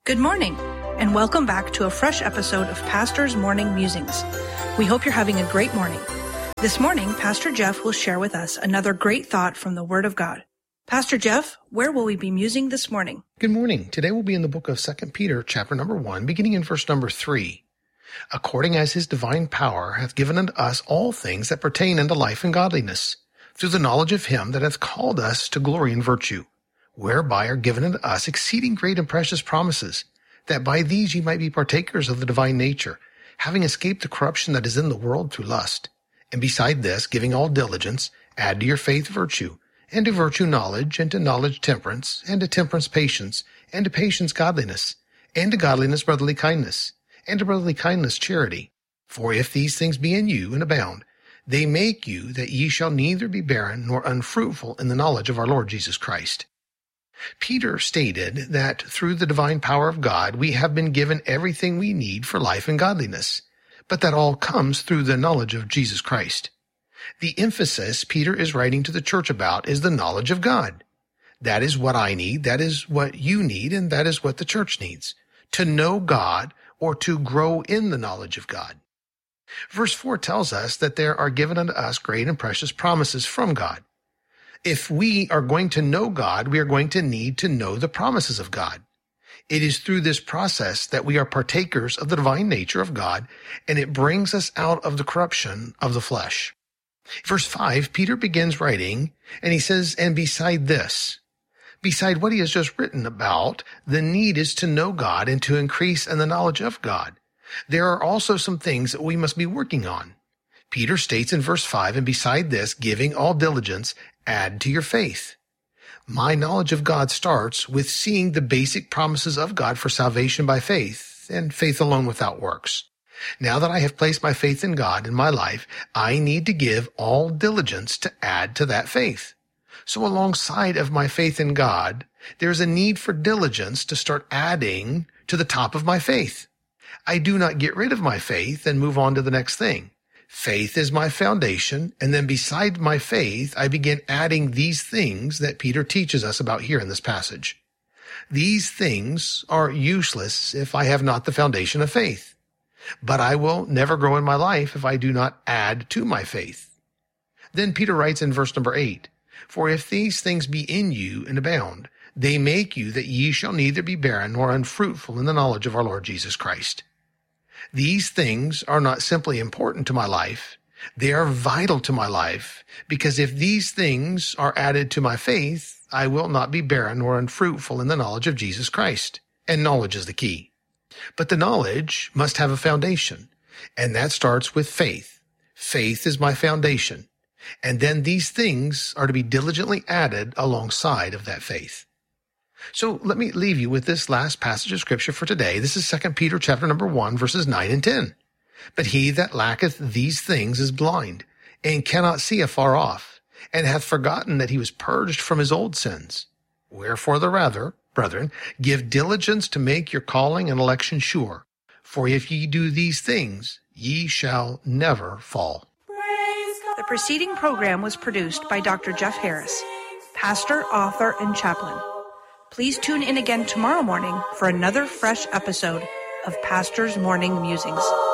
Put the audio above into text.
Good morning, and welcome back to a fresh episode of Pastor's Morning Musings. We hope you're having a great morning. This morning, Pastor Jeff will share with us another great thought from the Word of God. Pastor Jeff, where will we be musing this morning? Good morning. Today we'll be in the book of 2 Peter, chapter number 1, beginning in verse number 3. According as his divine power hath given unto us all things that pertain unto life and godliness, through the knowledge of him that hath called us to glory and virtue, whereby are given unto us exceeding great and precious promises, that by these ye might be partakers of the divine nature, having escaped the corruption that is in the world through lust. And beside this, giving all diligence, add to your faith virtue, and to virtue knowledge, and to knowledge temperance, and to temperance patience, and to patience godliness, and to godliness brotherly kindness, and to brotherly kindness charity. For if these things be in you and abound, they make you that ye shall neither be barren nor unfruitful in the knowledge of our Lord Jesus Christ. Peter stated that through the divine power of God, we have been given everything we need for life and godliness, but that all comes through the knowledge of Jesus Christ. The emphasis Peter is writing to the church about is the knowledge of God. That is what I need, that is what you need, and that is what the church needs, to know God or to grow in the knowledge of God. Verse 4 tells us that there are given unto us great and precious promises from God. If we are going to know God, we are going to need to know the promises of God. It is through this process that we are partakers of the divine nature of God, and it brings us out of the corruption of the flesh. Verse 5, Peter begins writing, and he says, and beside this, beside what he has just written about, the need is to know God and to increase in the knowledge of God. There are also some things that we must be working on. Peter states in verse 5, and beside this, giving all diligence, add to your faith. My knowledge of God starts with seeing the basic promises of God for salvation by faith, and faith alone without works. Now that I have placed my faith in God in my life, I need to give all diligence to add to that faith. So alongside of my faith in God, there's a need for diligence to start adding to the top of my faith. I do not get rid of my faith and move on to the next thing. Faith is my foundation, and then beside my faith, I begin adding these things that Peter teaches us about here in this passage. These things are useless if I have not the foundation of faith, but I will never grow in my life if I do not add to my faith. Then Peter writes in verse number 8, for if these things be in you and abound, they make you that ye shall neither be barren nor unfruitful in the knowledge of our Lord Jesus Christ. These things are not simply important to my life. They are vital to my life, because if these things are added to my faith, I will not be barren or unfruitful in the knowledge of Jesus Christ. And knowledge is the key. But the knowledge must have a foundation, and that starts with faith. Faith is my foundation. And then these things are to be diligently added alongside of that faith. So let me leave you with this last passage of scripture for today. This is 2 Peter chapter number 1, verses 9 and 10. But he that lacketh these things is blind, and cannot see afar off, and hath forgotten that he was purged from his old sins. Wherefore the rather, brethren, give diligence to make your calling and election sure. For if ye do these things, ye shall never fall. The preceding program was produced by Dr. Jeff Harris, pastor, author, and chaplain. Please tune in again tomorrow morning for another fresh episode of Pastor's Morning Musings.